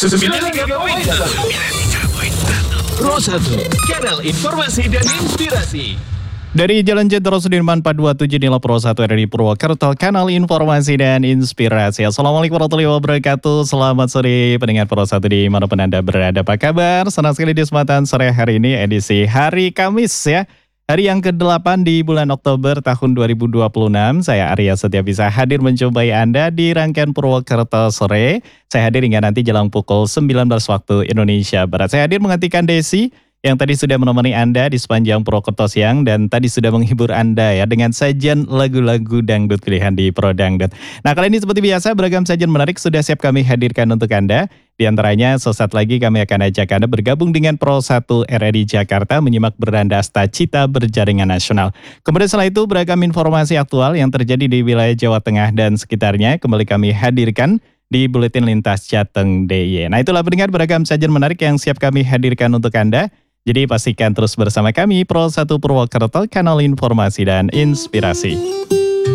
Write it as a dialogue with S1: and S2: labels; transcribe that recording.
S1: 93.1 Pro 1, kanal informasi dan inspirasi.
S2: Dari Jalan Jenderal Sudirman 427 inilah Pro 1 RRI Purwokerto, kanal informasi dan inspirasi. Assalamualaikum warahmatullahi wabarakatuh. Selamat sore pendengar Pro 1 dimanapun Anda berada. Apa kabar? Senang sekali di kesempatan sore hari ini, edisi hari Kamis ya. Hari yang ke-8 di bulan Oktober tahun 2026. Saya Arya Setia bisa hadir menjumpai Anda di rangkaian Purwokerto sore. Saya hadir hingga nanti jelang pukul 19 waktu Indonesia Barat. Saya hadir menggantikan Desi yang tadi sudah menemani Anda di sepanjang Purwokerto siang dan tadi sudah menghibur Anda ya dengan sajian lagu-lagu dangdut pilihan di Pro Dangdut. Nah, kali ini seperti biasa beragam sajian menarik sudah siap kami hadirkan untuk Anda. Di antaranya sesaat lagi kami akan ajak Anda bergabung dengan Pro 1 RRI Jakarta menyimak Berandasta Cita Berjaringan Nasional. Kemudian setelah itu beragam informasi aktual yang terjadi di wilayah Jawa Tengah dan sekitarnya kembali kami hadirkan di Buletin Lintas Jateng DIY. Nah, itulah pendengar beragam sajian menarik yang siap kami hadirkan untuk Anda. Jadi pastikan terus bersama kami Pro 1 Purwokerto, kanal informasi dan inspirasi.